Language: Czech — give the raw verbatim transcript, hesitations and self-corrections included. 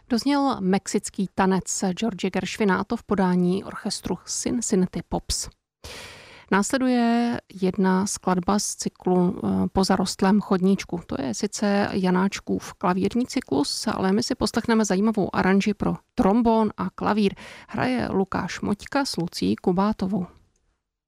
Dozněl mexický tanec George Gershwina, a to v podání orchestru Cincinnati Pops. Následuje jedna skladba z cyklu Po zarostlém chodníčku. To je sice Janáčkův klavírní cyklus, ale my si poslechneme zajímavou aranži pro trombón a klavír. Hraje Lukáš Moťka s Lucí Kubátovou.